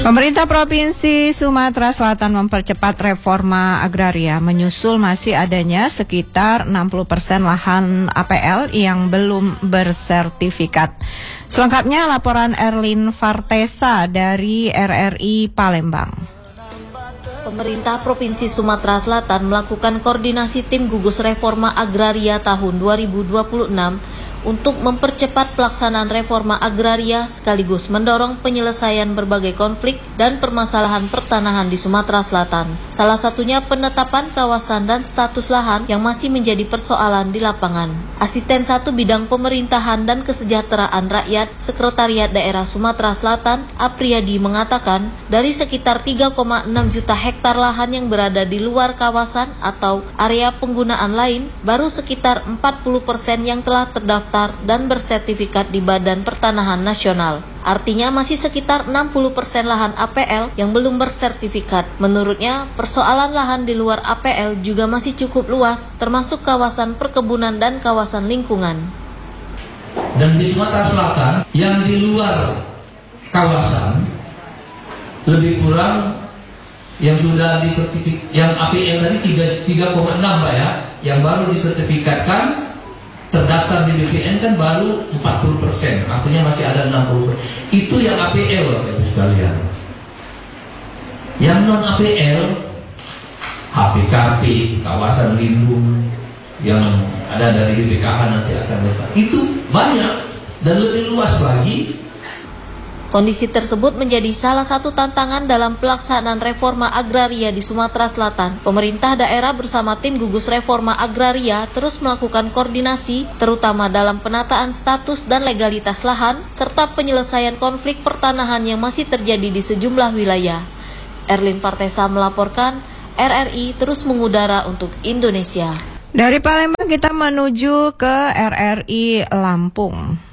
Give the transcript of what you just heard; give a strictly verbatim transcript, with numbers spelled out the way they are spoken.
Pemerintah Provinsi Sumatera Selatan mempercepat reforma agraria menyusul masih adanya sekitar enam puluh persen lahan A P L yang belum bersertifikat. Selengkapnya laporan Erlin Fartesa dari R R I Palembang. Pemerintah Provinsi Sumatera Selatan melakukan koordinasi tim gugus reforma agraria tahun dua ribu dua puluh enam untuk mempercepat pelaksanaan reforma agraria sekaligus mendorong penyelesaian berbagai konflik dan permasalahan pertanahan di Sumatera Selatan. Salah satunya penetapan kawasan dan status lahan yang masih menjadi persoalan di lapangan. Asisten satu Bidang Pemerintahan dan Kesejahteraan Rakyat Sekretariat Daerah Sumatera Selatan, Apriyadi, mengatakan dari sekitar tiga koma enam juta hektar lahan yang berada di luar kawasan atau area penggunaan lain, baru sekitar empat puluh persen yang telah terdaftar dan bersertifikat di Badan Pertanahan Nasional. Artinya masih sekitar enam puluh persen lahan A P L yang belum bersertifikat. Menurutnya, persoalan lahan di luar A P L juga masih cukup luas, termasuk kawasan perkebunan dan kawasan lingkungan. Dan di Sumatera Selatan, yang di luar kawasan, lebih kurang yang sudah disertifikat, yang A P L tadi tiga koma enam Pak ya, yang baru disertifikatkan terdaftar di B P N kan baru empat puluh persen, artinya masih ada enam puluh persen. Itu yang A P L Bapak Ibu sekalian. Yang non A P L, H P K P, kawasan lindung yang ada dari B P K H nanti akan datang. Itu banyak dan lebih luas lagi. Kondisi tersebut menjadi salah satu tantangan dalam pelaksanaan reforma agraria di Sumatera Selatan. Pemerintah daerah bersama tim gugus reforma agraria terus melakukan koordinasi, terutama dalam penataan status dan legalitas lahan, serta penyelesaian konflik pertanahan yang masih terjadi di sejumlah wilayah. Erlin Fartesa melaporkan, R R I terus mengudara untuk Indonesia. Dari Palembang kita menuju ke R R I Lampung.